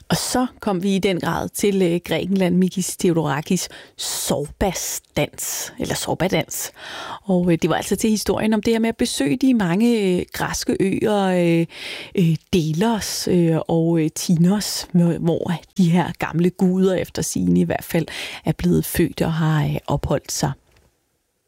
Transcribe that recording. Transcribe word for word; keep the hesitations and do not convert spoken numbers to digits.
Og så kom vi i den grad til øh, Grækenland, Mikis Theodorakis Zorbas-dans, eller Zorbadans. Og øh, det var altså til historien om det her med at besøge de mange øh, græske øer, øh, øh, Delos øh, og øh, Tinos, hvor de her gamle guder efter sigende i hvert fald er blevet født og har øh, opholdt sig.